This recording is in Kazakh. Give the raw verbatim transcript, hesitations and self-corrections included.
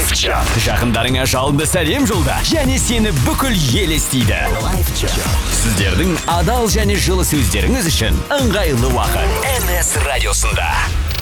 Live Chat. Жақындарыңа жалынды сәлем жолда, және сені бүкіл ел естиді. Live Chat. Сіздердің адал және жылы сөздеріңіз үшін ыңғайлы уақыт. эн эс радиосында.